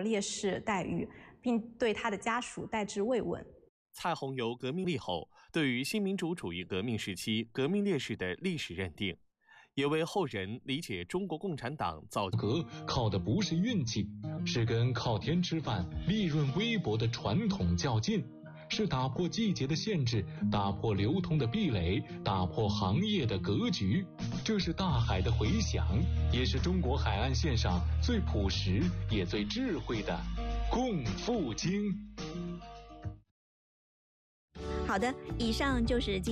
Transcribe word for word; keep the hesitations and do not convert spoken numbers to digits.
有烈士待遇，并对他的家属代致慰问。 蔡宏游革命力后，对于新民主主义革命时期革命烈士的历史认定，也为后人理解中国共产党造革靠的不是运气，是跟靠天吃饭、利润微薄的传统较劲，是打破季节的限制，打破流通的壁垒，打破行业的格局。这是大海的回响，也是中国海岸线上最朴实也最智慧的共富经。 好的，以上就是今